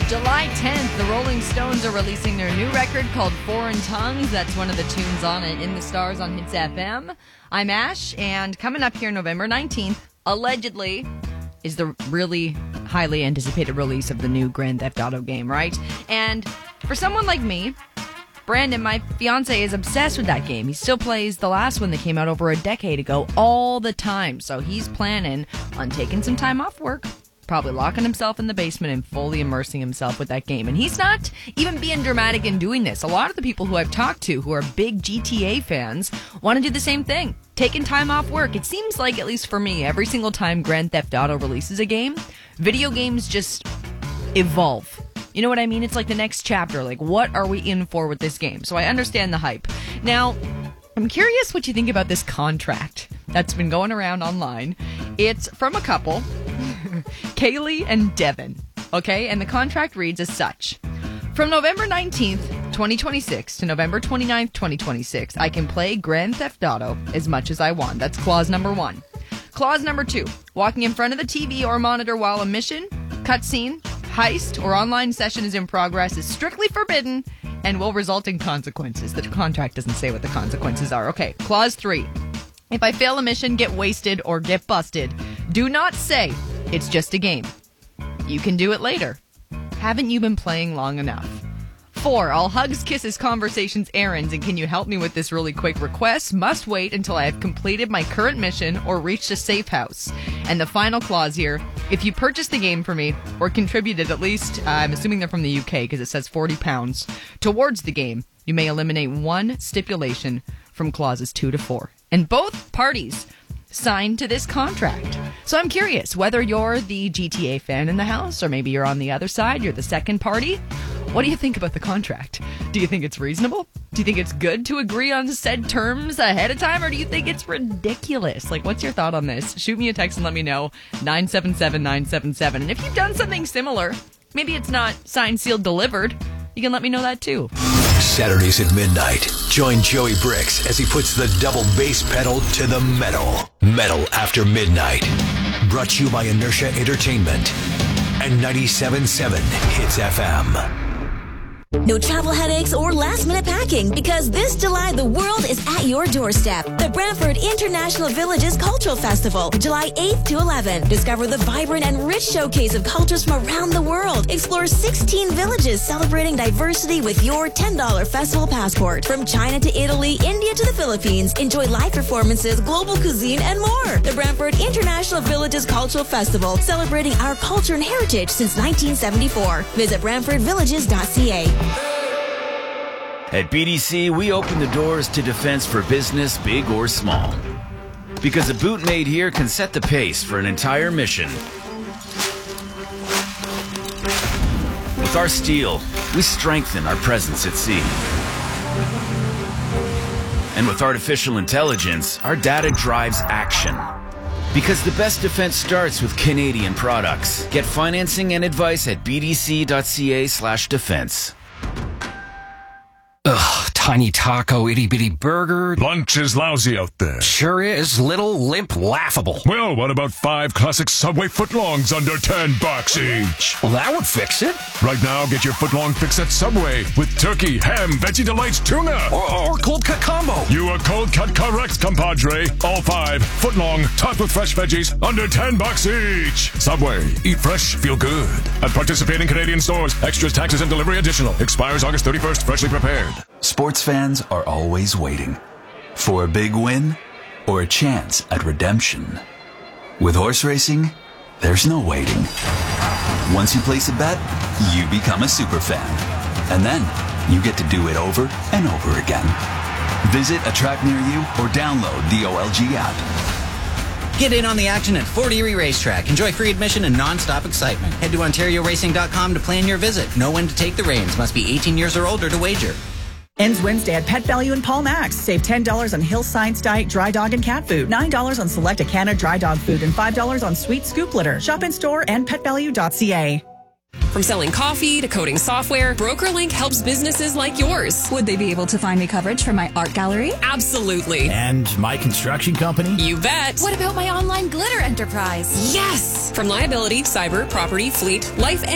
July 10th, the Rolling Stones are releasing their new record called Foreign Tongues. That's one of the tunes on it, In the Stars on Hits FM. I'm Ash, and coming up here November 19th, allegedly, is the really highly anticipated release of the new Grand Theft Auto game, right? And for someone like me, Brandon, my fiance, is obsessed with that game. He still plays the last one that came out over a decade ago all the time. So he's planning on taking some time off work, probably locking himself in the basement and fully immersing himself with that game. And he's not even being dramatic in doing this. A lot of the people who I've talked to who are big GTA fans want to do the same thing. Taking time off work. It seems like, at least for me, every single time Grand Theft Auto releases a game, video games just evolve. You know what I mean? It's like the next chapter. Like, what are we in for with this game? So I understand the hype. Now, I'm curious what you think about this contract that's been going around online. It's from a couple, Kaylee and Devin, okay? And the contract reads as such. From November 19th, 2026 to November 29th, 2026, I can play Grand Theft Auto as much as I want. That's clause number 1. Clause number 2, walking in front of the TV or monitor while a mission, cutscene, heist, or online session is in progress is strictly forbidden and will result in consequences. The contract doesn't say what the consequences are. Okay, clause 3. If I fail a mission, get wasted, or get busted, do not say it's just a game. You can do it later. Haven't you been playing long enough? 4. All hugs, kisses, conversations, errands, and can you help me with this really quick request? Must wait until I have completed my current mission or reached a safe house. And the final clause here, if you purchase the game for me or contributed at least, I'm assuming they're from the UK because it says £40, towards the game, you may eliminate one stipulation from clauses 2 to 4. And both parties signed to this contract. So I'm curious whether you're the GTA fan in the house or maybe you're on the other side, you're the second party. What do you think about the contract? Do you think it's reasonable? Do you think it's good to agree on said terms ahead of time, or do you think it's ridiculous? Like, what's your thought on this? Shoot me a text and let me know. 977-977. And if you've done something similar, maybe it's not signed, sealed, delivered, you can let me know that too. Saturdays at midnight, join Joey Bricks as he puts the double bass pedal to the metal. Metal After Midnight. Brought to you by Inertia Entertainment and 97.7 Hits FM. No travel headaches or last-minute packing, because this July the world is at your doorstep. The Brantford International Villages Cultural Festival, July 8th to 11th. Discover the vibrant and rich showcase of cultures from around the world. Explore 16 villages celebrating diversity with your $10 festival passport. From China to Italy, India to the Philippines. Enjoy live performances, global cuisine, and more. The Brantford International Villages Cultural Festival, celebrating our culture and heritage since 1974. Visit BrantfordVillages.ca. At BDC, we open the doors to defense for business, big or small. Because a boot made here can set the pace for an entire mission. With our steel, we strengthen our presence at sea. And with artificial intelligence, our data drives action. Because the best defense starts with Canadian products. Get financing and advice at bdc.ca/defense. Ugh, tiny taco, itty-bitty burger. Lunch is lousy out there. Sure is. Little, limp, laughable. Well, what about 5 classic Subway footlongs under $10 each? Well, that would fix it. Right now, get your footlong fix at Subway with turkey, ham, Veggie Delights, tuna. Or cold cut combo. You are cold cut correct, compadre. All 5 footlong, topped with fresh veggies, under $10 each. Subway. Eat fresh, feel good. At participating Canadian stores. Extras, taxes, and delivery additional. Expires August 31st. Freshly prepared. Sports fans are always waiting for a big win or a chance at redemption. With horse racing, there's no waiting. Once you place a bet, you become a super fan. And then you get to do it over and over again. Visit a track near you or download the OLG app. Get in on the action at Fort Erie Racetrack. Enjoy free admission and non-stop excitement. Head to OntarioRacing.com to plan your visit. Know when to take the reins. Must be 18 years or older to wager. Ends Wednesday at Pet Value in Paul Max. Save $10 on Hill Science Diet dry dog and cat food, $9 on select Acana dry dog food, and $5 on sweet scoop litter. Shop in store and petvalue.ca. From selling coffee to coding software, BrokerLink helps businesses like yours. Would they be able to find me coverage for my art gallery? Absolutely. And my construction company? You bet. What about my online glitter enterprise? Yes! From liability, cyber, property, fleet, life,